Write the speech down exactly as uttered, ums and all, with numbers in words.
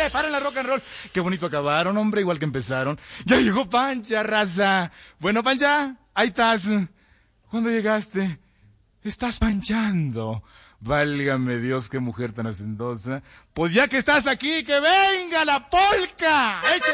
¡Párale! ¡Párale, rock and roll! Qué bonito acabaron, hombre, igual que empezaron. Ya llegó Pancha, raza. Bueno, Pancha, ahí estás. ¿Cuándo llegaste? Estás panchando. Válgame Dios, qué mujer tan hacendosa. Pues ya que estás aquí, que venga la polca. ¡Échale!